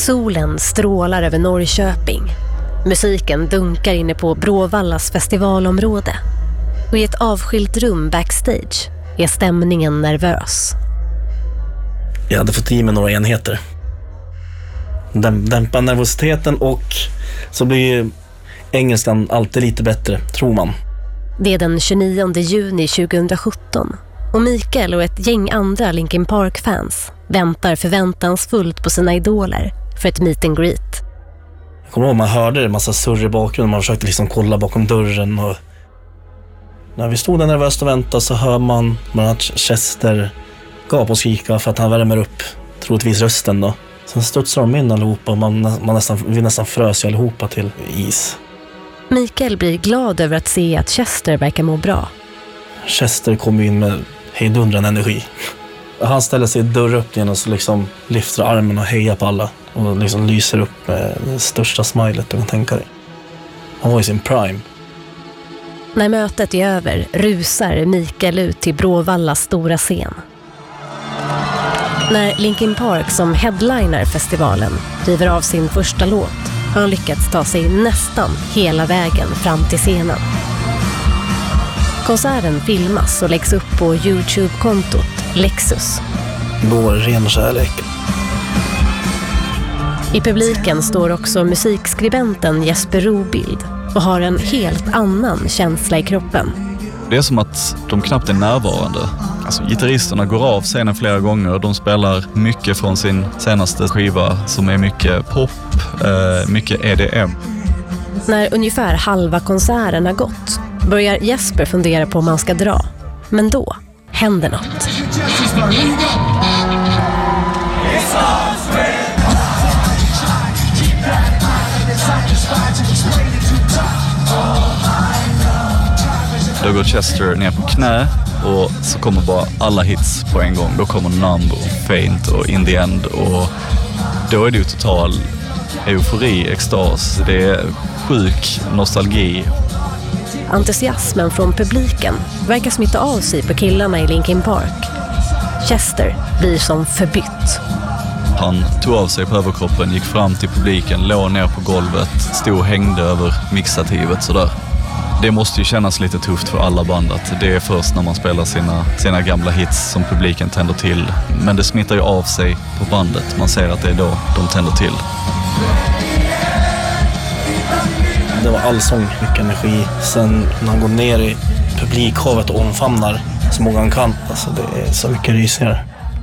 Solen strålar över Norrköping. Musiken dunkar inne på Bråvallas festivalområde. Och i ett avskilt rum backstage är stämningen nervös. Jag hade fått i mig några enheter. Dämpa nervositeten och så blir engelskan alltid lite bättre, tror man. Det är den 29 juni 2017 och Mikael och ett gäng andra Linkin Park-fans väntar förväntansfullt på sina idoler för ett meet and greet. Jag kommer ihåg man hörde en massa surr i bakgrunden. Man försökte liksom kolla bakom dörren. Och när vi stod där nervöst och väntade så hör man att Chester gap och skrika för att han värmer upp troligtvis rösten då. Sen studsar de in allihopa och vi nästan frös allihopa till is. Mikael blir glad över att se att Chester verkar må bra. Chester kommer in med hejdundrande energi. Han ställer sig i dörröppningen och så liksom lyfter armen och hejar på alla. Och liksom lyser upp med det största smilet du kan tänka dig. Han var i sin prime. När mötet är över rusar Mikael ut till Bråvallas stora scen. När Linkin Park som headliner festivalen river av sin första låt har han lyckats ta sig nästan hela vägen fram till scenen. Konserten filmas och läggs upp på YouTube-kontot Lexus. Vår ren kärlek. I publiken står också musikskribenten Jesper Robild och har en helt annan känsla i kroppen. Det är som att de knappt är närvarande. Alltså, gitarristerna går av scenen flera gånger och de spelar mycket från sin senaste skiva som är mycket pop, mycket EDM. När ungefär halva konserten har gått börjar Jesper fundera på om han ska dra. Men då händer något. Då går Chester ner på knä och så kommer bara alla hits på en gång. Då kommer Numb och Faint och In the End och då är det ju total eufori, extas. Det är sjuk nostalgi. Entusiasmen från publiken verkar smitta av sig på killarna i Linkin Park. Chester blir som förbytt. Han tog av sig på överkroppen, gick fram till publiken, låg ner på golvet, stod och hängde över mixativet sådär. Det måste ju kännas lite tufft för alla band att det är först när man spelar sina gamla hits som publiken tänder till. Men det smittar ju av sig på bandet. Man ser att det är då de tänder till. Det var allsång, mycket energi. Sen när han går ner i publikhavet och omfamnar så många han kan. Alltså det är så mycket rysningar.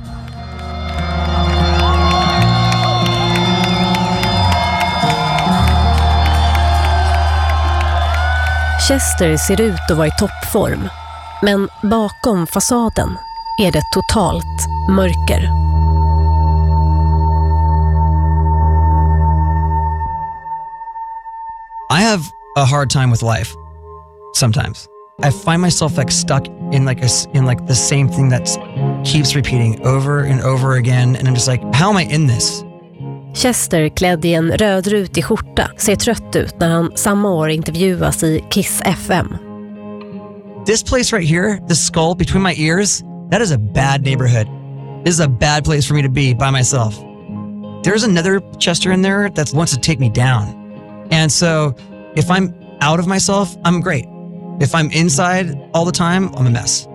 Chester ser ut att vara i toppform, men bakom fasaden är det totalt mörker. I have a hard time with life sometimes. I find myself like stuck in like the same thing that keeps repeating over and over again, and I'm just like, how am I in this? Chester, klädd i en rödrutig skjorta, ser trött ut när han samma år intervjuas i Kiss FM. This place right here, this skull between my ears, that is a bad neighborhood. This is a bad place for me to be by myself. There's another Chester in there that wants to take me down. And so if I'm out of myself, I'm great. If I'm inside all the time, I'm a mess.